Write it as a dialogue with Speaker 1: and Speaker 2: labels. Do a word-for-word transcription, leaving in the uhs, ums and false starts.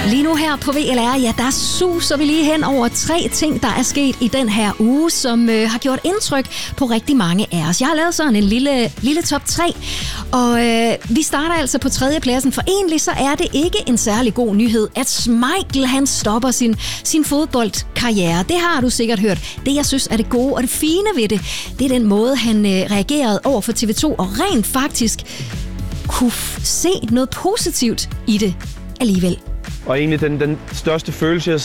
Speaker 1: Lige nu her på V L R, ja, der suser vi lige hen over tre ting, der er sket i den her uge, som øh, har gjort indtryk på rigtig mange af os. Jeg har lavet sådan en lille, lille top tre, og øh, vi starter altså på tredjepladsen, for egentlig så er det ikke en særlig god nyhed, at Schmeichel han stopper sin, sin fodboldkarriere. Det har du sikkert hørt. Det, jeg synes er det gode og det fine ved det, det er den måde, han øh, reagerede over for T V to, og rent faktisk kunne se noget positivt i det alligevel.
Speaker 2: Og egentlig den, den største følelse, jeg